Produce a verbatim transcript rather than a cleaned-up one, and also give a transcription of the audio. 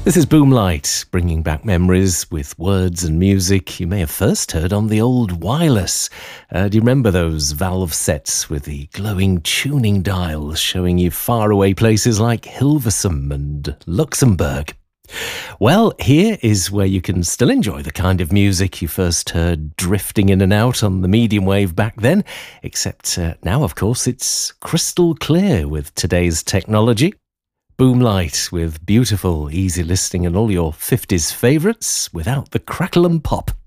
This is Boomlight, bringing back memories with words and music you may have first heard on the old wireless. Uh, do you remember those valve sets with the glowing tuning dials showing you faraway places like Hilversum and Luxembourg? Well, here is where you can still enjoy the kind of music you first heard drifting in and out on the medium wave back then, except uh, now, of course, it's crystal clear with today's technology. Boomlight with beautiful, easy listening and all your fifties favourites without the crackle and pop.